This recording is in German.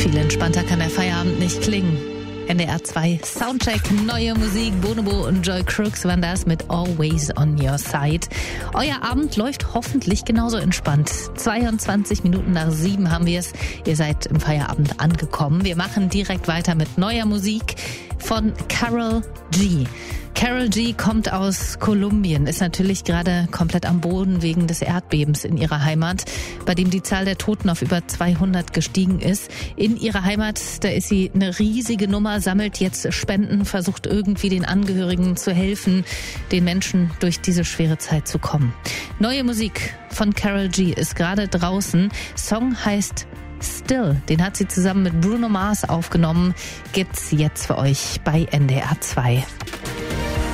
Viel entspannter kann der Feierabend nicht klingen. NDR 2 Soundcheck, neue Musik, Bonobo und Joy Crooks waren das mit Always on Your Side. Euer Abend läuft hoffentlich genauso entspannt. 22 Minuten nach 7 haben wir es. Ihr seid im Feierabend angekommen. Wir machen direkt weiter mit neuer Musik von Karol G. Karol G kommt aus Kolumbien, ist natürlich gerade komplett am Boden wegen des Erdbebens in ihrer Heimat, bei dem die Zahl der Toten auf über 200 gestiegen ist. In ihrer Heimat, da ist sie eine riesige Nummer, sammelt jetzt Spenden, versucht irgendwie den Angehörigen zu helfen, den Menschen durch diese schwere Zeit zu kommen. Neue Musik von Karol G ist gerade draußen. Song heißt Still, den hat sie zusammen mit Bruno Mars aufgenommen, gibt's jetzt für euch bei NDR 2.